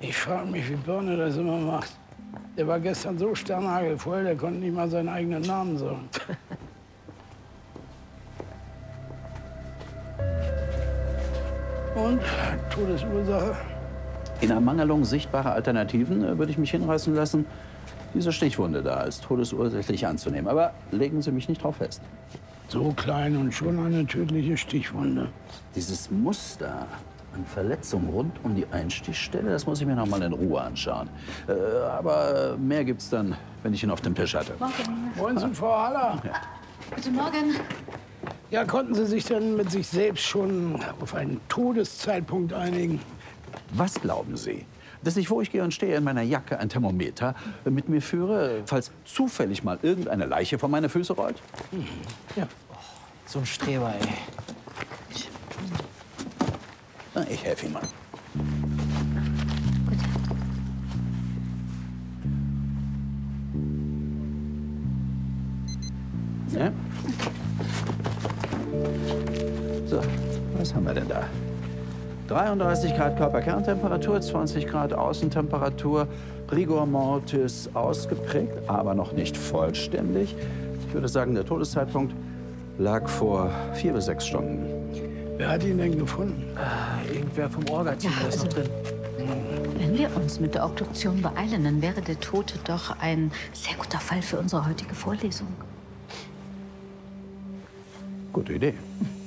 Ich frage mich, wie Birne das immer macht. Der war gestern so sternhagelvoll, der konnte nicht mal seinen eigenen Namen sagen. Und? Todesursache? In Ermangelung sichtbarer Alternativen würde ich mich hinreißen lassen, diese Stichwunde da als todesursächlich anzunehmen. Aber legen Sie mich nicht drauf fest. So klein und schon eine tödliche Stichwunde. Dieses Muster an Verletzungen rund um die Einstichstelle, das muss ich mir noch mal in Ruhe anschauen. Aber mehr gibt's dann, wenn ich ihn auf dem Tisch hatte. Morgen. Wollen Sie, Frau Haller? Ja. Guten Morgen. Ja, konnten Sie sich denn mit sich selbst schon auf einen Todeszeitpunkt einigen? Was glauben Sie? Dass ich, wo ich gehe und stehe, in meiner Jacke ein Thermometer mit mir führe, falls zufällig mal irgendeine Leiche vor meine Füße rollt? Ja. So ein Streber, ey. Na, ich helfe ihm mal. Ja? So, was haben wir denn da? 33 Grad Körperkerntemperatur, 20 Grad Außentemperatur, Rigor Mortis ausgeprägt, aber noch nicht vollständig. Ich würde sagen, der Todeszeitpunkt lag vor 4 bis 6 Stunden. Wer hat ihn denn gefunden? Irgendwer vom Orga-Team, Ja, der ist noch also- drin. Wenn wir uns mit der Obduktion beeilen, dann wäre der Tote doch ein sehr guter Fall für unsere heutige Vorlesung. Gute Idee.